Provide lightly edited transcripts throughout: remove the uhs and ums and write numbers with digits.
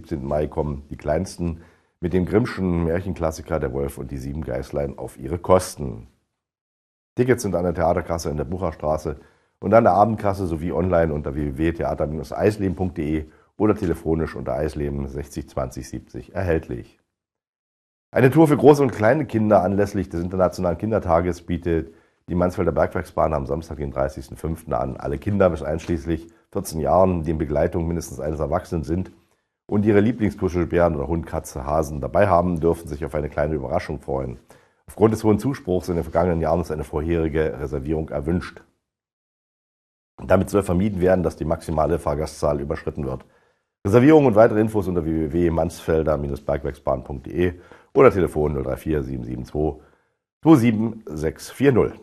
17. Mai kommen die Kleinsten mit dem Grimmschen Märchenklassiker Der Wolf und die 7 Geißlein auf ihre Kosten. Tickets sind an der Theaterkasse in der Bucherstraße und an der Abendkasse sowie online unter www.theater-eisleben.de oder telefonisch unter Eisleben 60 20 70 erhältlich. Eine Tour für große und kleine Kinder anlässlich des Internationalen Kindertages bietet die Mansfelder Bergwerksbahn am Samstag, den 30.05. an. Alle Kinder bis einschließlich 14 Jahren, die in Begleitung mindestens eines Erwachsenen sind und ihre Lieblingskuschelbären oder Hund, Katze, Hasen dabei haben, dürfen sich auf eine kleine Überraschung freuen. Aufgrund des hohen Zuspruchs in den vergangenen Jahren ist eine vorherige Reservierung erwünscht. Damit soll vermieden werden, dass die maximale Fahrgastzahl überschritten wird. Reservierungen und weitere Infos unter www.mansfelder-bergwerksbahn.de oder Telefon 034 772 27640.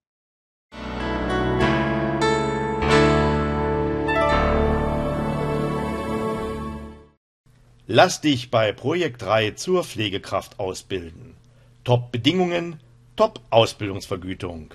Lass dich bei Projekt 3 zur Pflegekraft ausbilden. Top-Bedingungen, Top-Ausbildungsvergütung.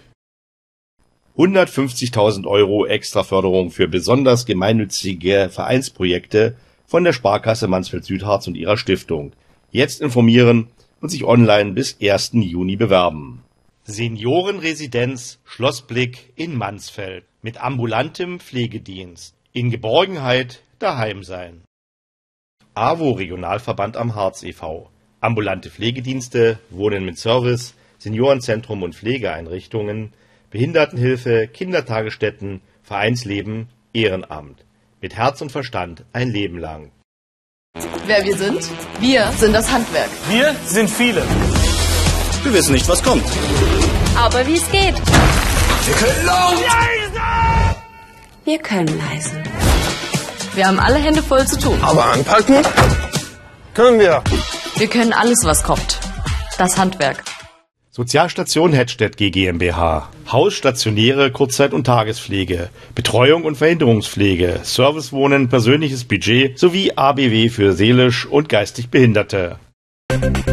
150.000 € Extraförderung für besonders gemeinnützige Vereinsprojekte von der Sparkasse Mansfeld-Südharz und ihrer Stiftung. Jetzt informieren und sich online bis 1. Juni bewerben. Seniorenresidenz Schlossblick in Mansfeld mit ambulantem Pflegedienst. In Geborgenheit daheim sein. AWO Regionalverband am Harz e.V. Ambulante Pflegedienste, Wohnen mit Service, Seniorenzentrum und Pflegeeinrichtungen, Behindertenhilfe, Kindertagesstätten, Vereinsleben, Ehrenamt. Mit Herz und Verstand ein Leben lang. Wer wir sind? Wir sind das Handwerk. Wir sind viele. Wir wissen nicht, was kommt. Aber wie es geht. Wir können laut. Wir können leisen. Wir haben alle Hände voll zu tun. Aber anpacken können wir. Wir können alles, was kommt. Das Handwerk. Sozialstation Hettstedt GmbH. Haus, stationäre Kurzzeit- und Tagespflege, Betreuung und Verhinderungspflege, Servicewohnen, persönliches Budget sowie ABW für seelisch und geistig Behinderte.